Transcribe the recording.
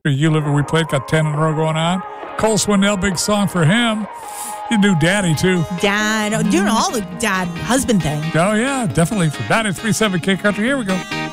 You Live Where We Played, got 10 in a row going on. Cole Swindell, big song for him. You do Daddy, too. Dad, doing all the dad husband thing. Oh, yeah, definitely. For 93.7 K Country, here we go.